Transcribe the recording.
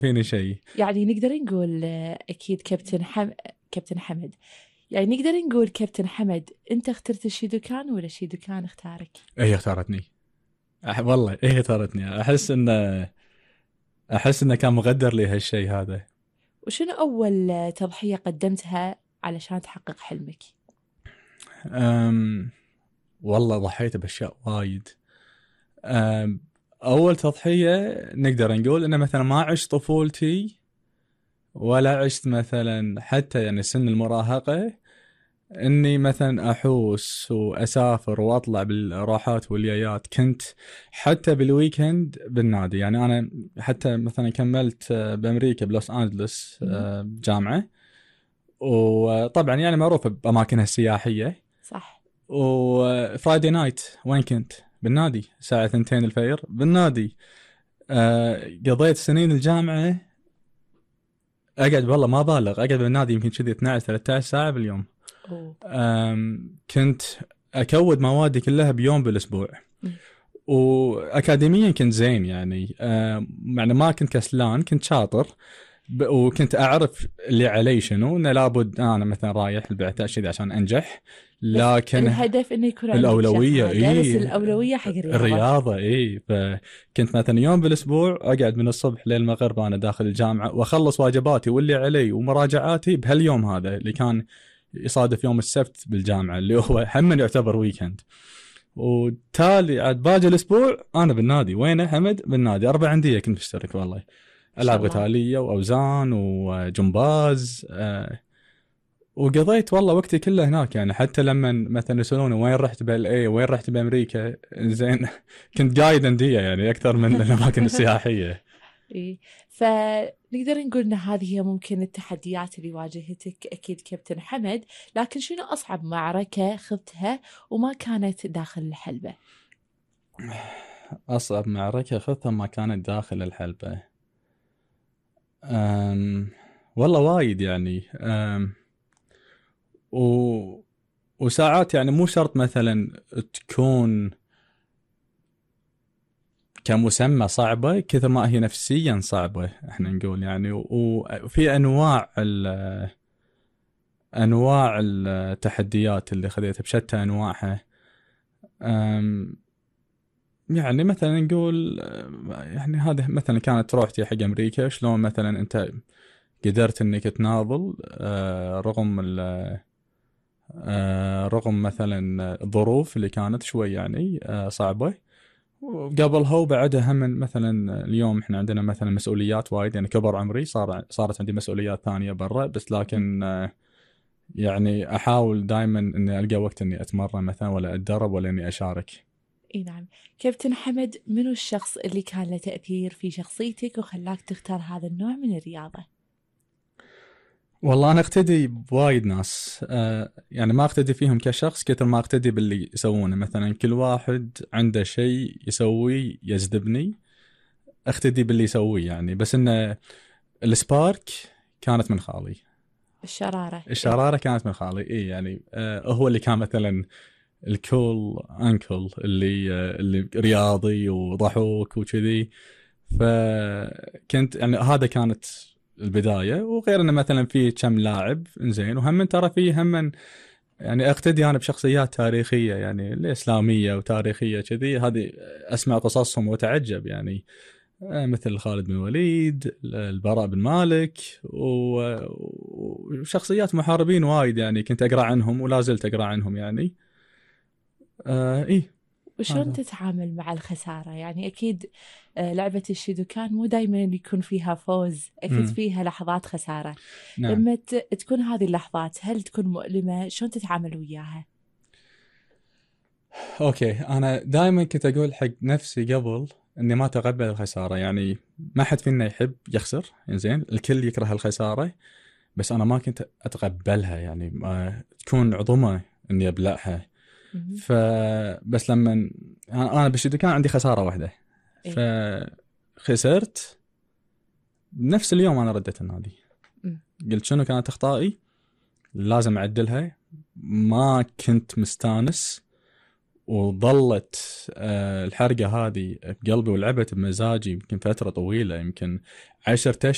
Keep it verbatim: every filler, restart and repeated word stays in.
فيني شيء. يعني نقدر نقول آه، أكيد كابتن حم... كابتن حمد، يعني نقدر نقول كابتن حمد أنت اخترت الشيدوكان ولا الشيدوكان اختارك؟ هي اختارتني. أح... والله هي اختارتني. احس ان احس انه كان مقدر لي هالشيء هذا. وشنو أول آه، تضحية قدمتها علشان تحقق حلمك؟ أم... والله ضحيت باشياء وايد. أم... اول تضحيه نقدر نقول انه مثلا ما عشت طفولتي، ولا عشت مثلا حتى يعني سن المراهقه، اني مثلا احوس واسافر واطلع بالراحات واليايات. كنت حتى بالويكند بالنادي. يعني انا حتى مثلا كملت بامريكا بلوس انجلوس مم. آه، جامعه، وطبعا يعني معروفه باماكنها السياحيه. صح. وفرايدي نايت وين كنت؟ بالنادي الساعه اثنتين الفجر بالنادي. آه، قضيت سنين الجامعه اقعد، والله ما بالغ، اقعد بالنادي يمكن كذي اثناشر ثلاثة عشر ساعه باليوم. أوه. أم، كنت اكود موادي كلها بيوم بالاسبوع. مم. واكاديميا كنت زين يعني. أم، يعني ما كنت كسلان، كنت شاطر. ب- وكنت اعرف اللي علي شنو، انه لابد انا مثلا رايح البعثه كذي عشان انجح. بس لكن الهدف إنه يكون عندك الاولويه شهادة، بس اي الأولوية حق الرياضة. الرياضه. اي فكنت مثلا يوم بالاسبوع اقعد من الصبح للمغرب انا داخل الجامعه، واخلص واجباتي واللي علي ومراجعاتي بهاليوم هذا اللي كان يصادف يوم السبت بالجامعه، اللي هو هم يعتبر ويكند. وتالي عاد باقي الاسبوع انا بالنادي. وينه حمد؟ بالنادي. اربع انديه كنت مشترك والله. ما شاء العاب الله. قتاليه واوزان وجمباز. آه، وقضيت والله وقتي كله هناك. يعني حتى لما مثلا يسالوني وين رحت بالاي، وين رحت بامريكا، زين كنت قايد انديه يعني اكثر من الاماكن السياحيه. إيه. فنقدر نقول إن هذه هي ممكن التحديات اللي واجهتك أكيد كابتن حمد، لكن شنو أصعب معركة خضتها وما كانت داخل الحلبة؟ اصعب معركه خذتها ما كانت داخل الحلبه. أم والله وايد يعني. أم و وساعات يعني مو شرط مثلا تكون كمسمى صعبة كثر ما هي نفسيا صعبة، احنا نقول يعني. وفي انواع ال انواع التحديات اللي خذيتها بشتى انواعها. أم، يعني مثلا نقول أه، يعني هذه مثلا كانت روحتي حق امريكا. شلون مثلا انت قدرت انك تناضل أه، رغم ال- أه، رغم مثلا الظروف اللي كانت شوي يعني أه، صعبة. وقبلها وبعدها هم مثلا اليوم احنا عندنا مثلا مسؤوليات وايد. يعني كبر عمري صار صارت عندي مسؤوليات ثانيه برا. بس لكن آه، يعني احاول دائما اني القى وقت اني اتمرن مثلا، ولا اتدرب، ولا اني اشارك. اي نعم. كابتن حمد، منو الشخص اللي كان له تأثير في شخصيتك وخلاك تختار هذا النوع من الرياضة؟ والله انا اقتدي بوايد ناس. آه يعني ما اقتدي فيهم كشخص كثر ما اقتدي باللي يسوونه. مثلا كل واحد عنده شيء يسويه يجذبني، اقتدي باللي يسويه يعني. بس انه السبارك كانت من خالي. الشرارة، اي. الشرارة كانت من خالي. اي يعني آه هو اللي كان مثلا الكول انكل اللي آه اللي رياضي وضحوك وكذي. فكنت يعني هذا كانت البداية. وغير انه مثلا في كم لاعب زين، وهم ترى في هم يعني اقتدي انا بشخصيات تاريخية يعني الاسلامية وتاريخية كذي. هذه اسمع قصصهم وتعجب يعني. آه، مثل خالد بن الوليد، البراء بن مالك، و- وشخصيات محاربين وايد يعني كنت اقرا عنهم ولا زلت اقرا عنهم يعني. آه ايه. وشلون هذا. تتعامل مع الخسارة؟ يعني أكيد آه، لعبة الشيدوكان مو دايما يكون فيها فوز، أكيد امم فيها لحظات خسارة. نعم. لما ت- تكون هذه اللحظات، هل تكون مؤلمة؟ شلون تتعامل وياها؟ اوكي، انا دائما كنت اقول حق نفسي قبل اني ما اتقبل الخساره. يعني ما حد فينا يحب يخسر، زين، الكل يكره الخساره. بس انا ما كنت اتقبلها يعني. ما تكون عظمه اني ابلعها. مهم. فبس لما انا أنا بالشدة كان عندي خساره واحده، إيه. فخسرت نفس اليوم انا رديت النادي. مم. قلت شنو كانت اخطائي، لازم اعدلها. ما كنت مستانس، وظلت آه، الحرقة هذه بقلبي ولعبت بمزاجي يمكن فترة طويلة، يمكن عشرة